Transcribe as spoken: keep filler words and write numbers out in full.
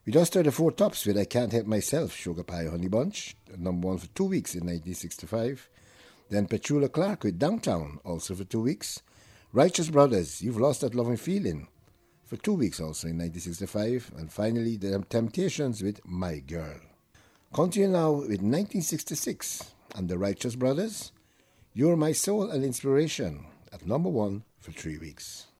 We just heard the Four Tops with I Can't Help Myself, Sugar Pie Honey Bunch, number one for two weeks in nineteen sixty-five. Then Petula Clark with Downtown, also for two weeks. Righteous Brothers, You've Lost That Loving Feeling, for two weeks also in nineteen sixty-five. And finally, The Temptations with My Girl. Continuing now with nineteen sixty-six and the Righteous Brothers, You're My Soul and Inspiration, at number one for three weeks.